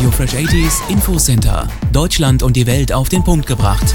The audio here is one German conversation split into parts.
Radio Fresh 80s Infocenter. Deutschland und die Welt auf den Punkt gebracht.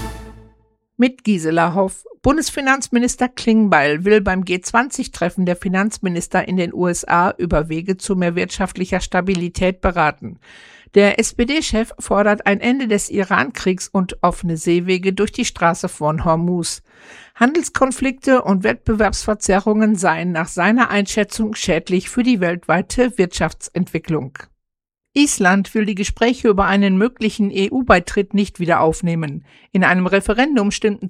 Mit Gisela Hoff. Bundesfinanzminister Klingbeil will beim G20-Treffen der Finanzminister in den USA über Wege zu mehr wirtschaftlicher Stabilität beraten. Der SPD-Chef fordert ein Ende des Iran-Kriegs und offene Seewege durch die Straße von Hormuz. Handelskonflikte und Wettbewerbsverzerrungen seien nach seiner Einschätzung schädlich für die weltweite Wirtschaftsentwicklung. Island will die Gespräche über einen möglichen EU-Beitritt nicht wieder aufnehmen. In einem Referendum stimmten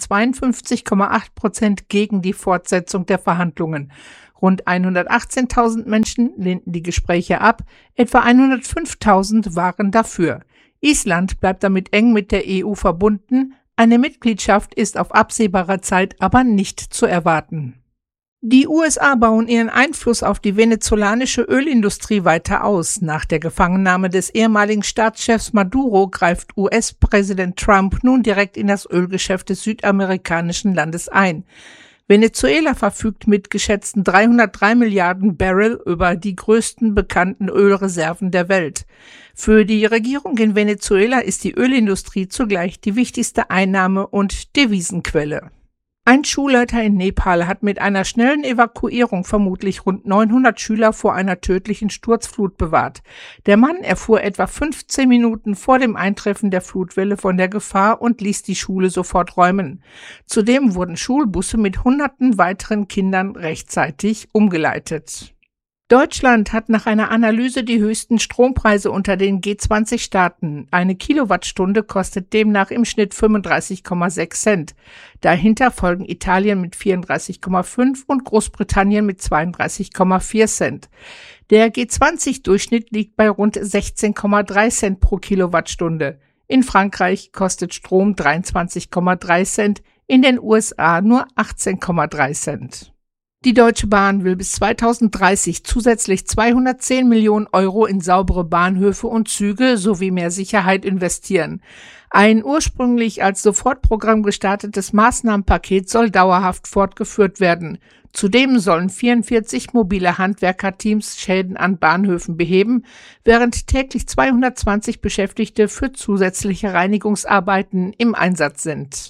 52,8% gegen die Fortsetzung der Verhandlungen. Rund 118.000 Menschen lehnten die Gespräche ab, etwa 105.000 waren dafür. Island bleibt damit eng mit der EU verbunden, eine Mitgliedschaft ist auf absehbare Zeit aber nicht zu erwarten. Die USA bauen ihren Einfluss auf die venezolanische Ölindustrie weiter aus. Nach der Gefangennahme des ehemaligen Staatschefs Maduro greift US-Präsident Trump nun direkt in das Ölgeschäft des südamerikanischen Landes ein. Venezuela verfügt mit geschätzten 303 Milliarden Barrel über die größten bekannten Ölreserven der Welt. Für die Regierung in Venezuela ist die Ölindustrie zugleich die wichtigste Einnahme- und Devisenquelle. Ein Schulleiter in Nepal hat mit einer schnellen Evakuierung vermutlich rund 900 Schüler vor einer tödlichen Sturzflut bewahrt. Der Mann erfuhr etwa 15 Minuten vor dem Eintreffen der Flutwelle von der Gefahr und ließ die Schule sofort räumen. Zudem wurden Schulbusse mit hunderten weiteren Kindern rechtzeitig umgeleitet. Deutschland hat nach einer Analyse die höchsten Strompreise unter den G20-Staaten. Eine Kilowattstunde kostet demnach im Schnitt 35,6 Cent. Dahinter folgen Italien mit 34,5 und Großbritannien mit 32,4 Cent. Der G20-Durchschnitt liegt bei rund 16,3 Cent pro Kilowattstunde. In Frankreich kostet Strom 23,3 Cent, in den USA nur 18,3 Cent. Die Deutsche Bahn will bis 2030 zusätzlich 210 Millionen Euro in saubere Bahnhöfe und Züge sowie mehr Sicherheit investieren. Ein ursprünglich als Sofortprogramm gestartetes Maßnahmenpaket soll dauerhaft fortgeführt werden. Zudem sollen 44 mobile Handwerkerteams Schäden an Bahnhöfen beheben, während täglich 220 Beschäftigte für zusätzliche Reinigungsarbeiten im Einsatz sind.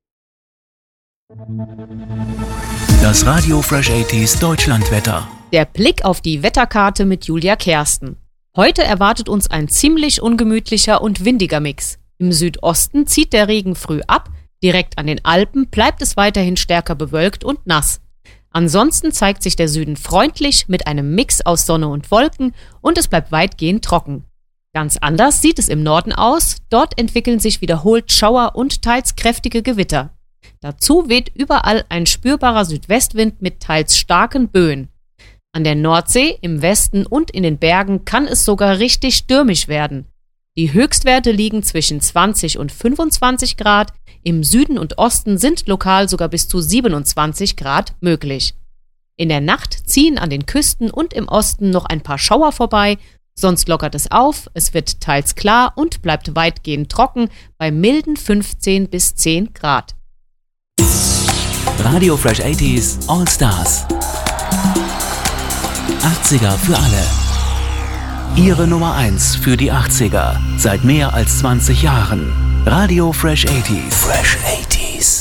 Das Radio Fresh 80s Deutschlandwetter. Der Blick auf die Wetterkarte mit Julia Kersten. Heute erwartet uns ein ziemlich ungemütlicher und windiger Mix. Im Südosten zieht der Regen früh ab, direkt an den Alpen bleibt es weiterhin stärker bewölkt und nass. Ansonsten zeigt sich der Süden freundlich mit einem Mix aus Sonne und Wolken und es bleibt weitgehend trocken. Ganz anders sieht es im Norden aus, dort entwickeln sich wiederholt Schauer und teils kräftige Gewitter. Dazu weht überall ein spürbarer Südwestwind mit teils starken Böen. An der Nordsee, im Westen und in den Bergen kann es sogar richtig stürmisch werden. Die Höchstwerte liegen zwischen 20 und 25 Grad, im Süden und Osten sind lokal sogar bis zu 27 Grad möglich. In der Nacht ziehen an den Küsten und im Osten noch ein paar Schauer vorbei, sonst lockert es auf, es wird teils klar und bleibt weitgehend trocken bei milden 15 bis 10 Grad. Radio Fresh 80s All Stars. 80er für alle. Ihre Nummer 1 für die 80er. Seit mehr als 20 Jahren. Radio Fresh 80s. Fresh 80s.